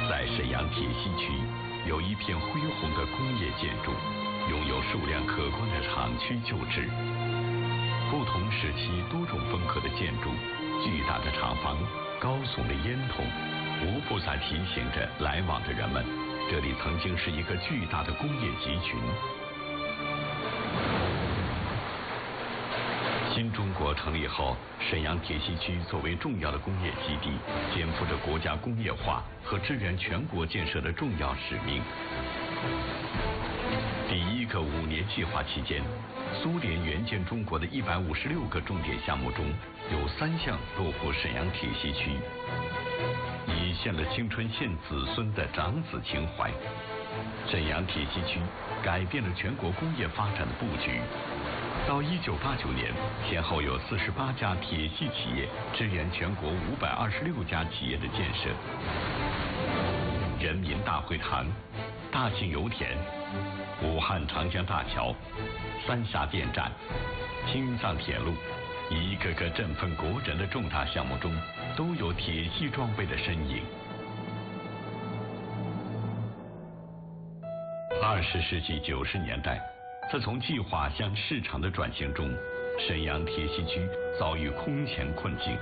在沈阳铁西区，有一片恢宏的工业建筑，拥有数量可观的厂区旧址。不同时期多种风格的建筑，巨大的厂房，高耸的烟囱，无不在提醒着来往的人们，这里曾经是一个巨大的工业集群。新中国成立后，沈阳铁西区作为重要的工业基地，肩负着国家工业化和支援全国建设的重要使命。第一个5年计划期间，苏联援建中国的156个重点项目中，有3项落户沈阳铁西区，体现了青春献子孙的长子情怀。沈阳铁西区改变了全国工业发展的布局。到1989年，先后有48家铁系企业支援全国526家企业的建设。人民大会堂、大庆油田、武汉长江大桥、三峡电站、青藏铁路，一个个振奋国人的重大项目中，都有铁系装备的身影。20世纪90年代，在从计划向市场的转型中，沈阳铁西区遭遇空前困境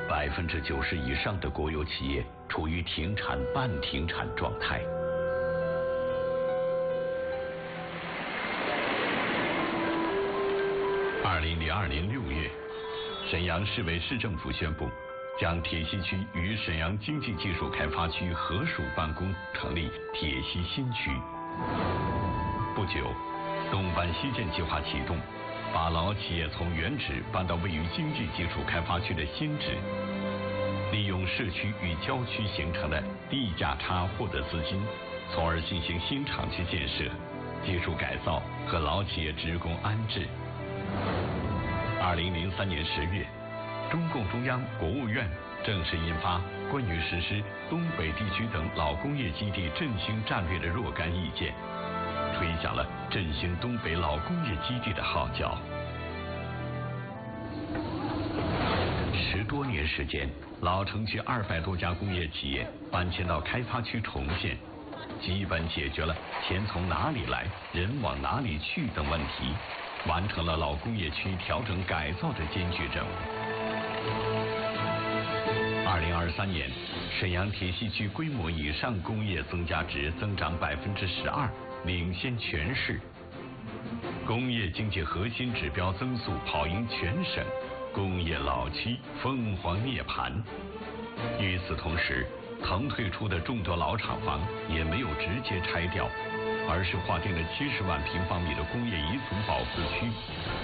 ，90%以上的国有企业处于停产、半停产状态。2002年6月，沈阳市委市政府宣布，将铁西区与沈阳经济技术开发区合署办公，成立铁西新区。不久，东班西建计划启动，把老企业从原址搬到位于经济技术开发区的新址，利用市区与郊区形成的地价差获得资金，从而进行新厂区建设、技术改造和老企业职工安置。2003年10月，中共中央、国务院正式印发关于实施东北地区等老工业基地振兴战略的若干意见，吹响了振兴东北老工业基地的号角。10多年时间，老城区200多家工业企业搬迁到开发区重建，基本解决了钱从哪里来、人往哪里去等问题，完成了老工业区调整改造的艰巨任务。2023年，沈阳铁西区规模以上工业增加值增长12%，领先全市。工业经济核心指标增速跑赢全省，工业老区凤凰涅槃。与此同时，腾退出的众多老厂房也没有直接拆掉，而是划定了70万平方米的工业遗存保护区，